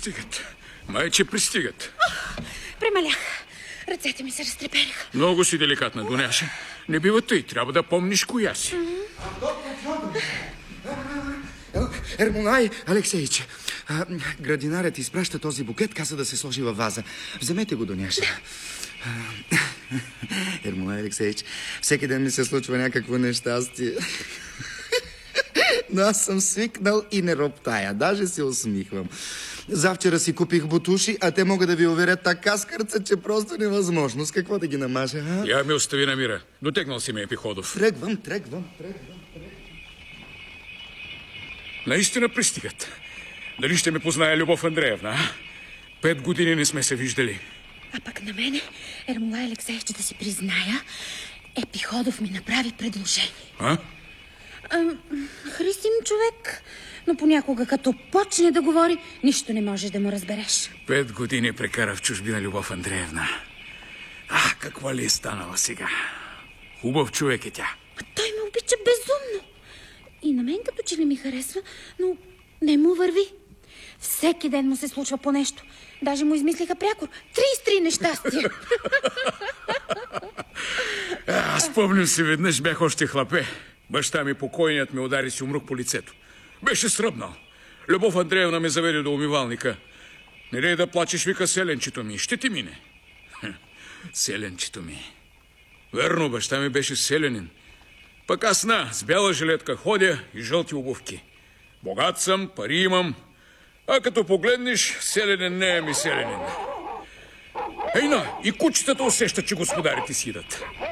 пристигат. Майче пристигат. Премалях. Ръцете ми се разтрепериха. Много си деликатна, Дуняша. Не бива тъй. Трябва да помниш коя си. Ермолай Алексеич, градинарят изпраща този букет, каза да се сложи във ваза. Вземете го, Дуняша. Ермолай Алексеич, всеки ден ми се случва някакво нещастие. Но аз съм свикнал и не роптая. Даже се усмихвам. Завчера си купих бутуши, а те могат да ви уверят така скърца, че просто невъзможно. С какво да ги намажа, а? Я ме остави на мира. Дотегнал си ме, Епиходов. Тръгвам. Наистина пристигат. Дали ще ме познае Любов Андреевна? 5 години не сме се виждали. А пък на мене, Ермолай Алексеевич, да си призная, Епиходов ми направи предложение. А? Христим човек, но понякога като почне да говори, нищо не можеш да му разбереш. 5 години прекара в чужбина Любов Андреевна. Каква ли е станала сега? Хубав човек е тя. А той ме обича безумно. И на мен като че ли ми харесва, но не му върви. Всеки ден му се случва по нещо. Даже му измислиха прякор 33 нещастия. Спомням си, веднъж бях още хлапе. Баща ми покойният ме удари с умрук по лицето. Беше сръбнал. Любов Андреевна ме заведе до умивалника. Не лей да плачеш, вика, селенчето ми. Ще ти мине. Селенчето ми. Верно, баща ми беше селянин. Пък аз с бяла жилетка ходя и жълти обувки. Богат съм, пари имам. А като погледнеш, селянин не е ми селянин. Ейна, и кучетата усещат, че господарите си идат.